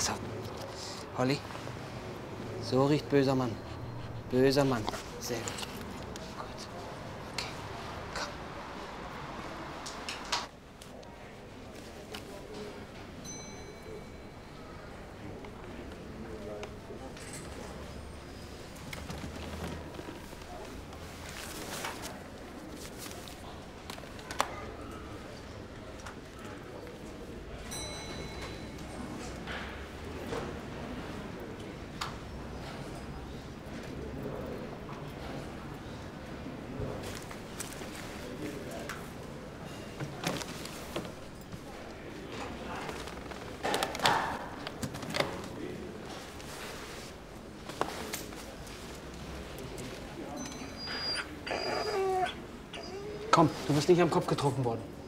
Pass auf. Holly. So riecht böser Mann. Böser Mann. Sehr gut. Gut. Okay. Komm. Komm, du bist nicht am Kopf getroffen worden.